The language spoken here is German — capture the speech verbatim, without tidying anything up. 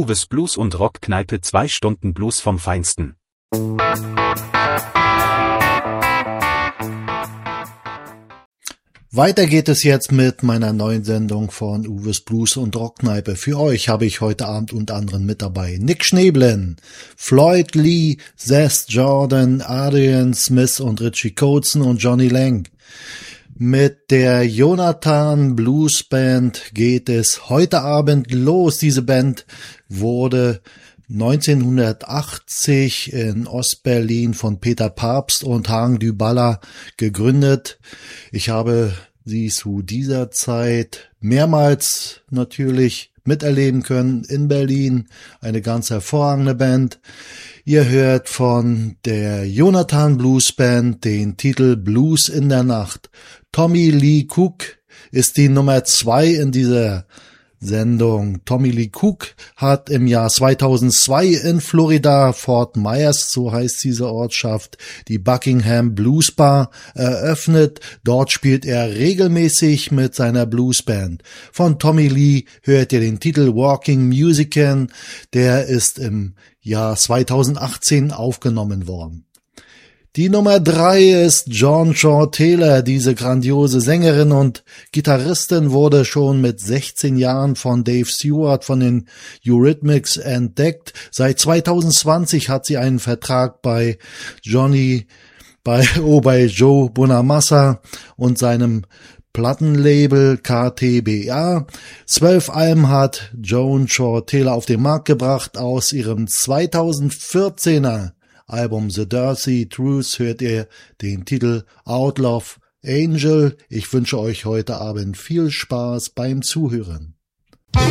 Uwes Blues und Rockkneipe, zwei Stunden Blues vom Feinsten. Weiter geht es jetzt mit meiner neuen Sendung von Uwes Blues und Rockkneipe. Für euch habe ich heute Abend unter anderem mit dabei Nick Schneblen, Floyd Lee, Zest Jordan, Adrian Smith und Richie Kotzen und Johnny Lang. Mit der Jonathan Blues Band geht es heute Abend los. Diese Band wurde neunzehnhundertachtzig in Ostberlin von Peter Pabst und Hagen Dybala gegründet. Ich habe sie zu dieser Zeit mehrmals natürlich miterleben können in Berlin. Eine ganz hervorragende Band. Ihr hört von der Jonathan Blues Band den Titel Blues in der Nacht. Tommy Lee Cook ist die Nummer zwei in dieser Sendung. Tommy Lee Cook hat im Jahr zweitausendzwei in Florida, Fort Myers, so heißt diese Ortschaft, die Buckingham Blues Bar eröffnet. Dort spielt er regelmäßig mit seiner Bluesband. Von Tommy Lee hört ihr den Titel Walking Musican. Der ist im Jahr zweitausendachtzehn aufgenommen worden. Die Nummer drei ist John Shaw Taylor. Diese grandiose Sängerin und Gitarristin wurde schon mit sechzehn Jahren von Dave Stewart von den Eurythmics entdeckt. Seit zweitausendzwanzig hat sie einen Vertrag bei Johnny, bei, oh, bei Joe Bonamassa und seinem Plattenlabel K T B A. Zwölf Alben hat Joan Shaw Taylor auf den Markt gebracht. Aus ihrem zweitausendvierzehner Album The Dirty Truth hört ihr den Titel Outlaw Angel. Ich wünsche euch heute Abend viel Spaß beim Zuhören.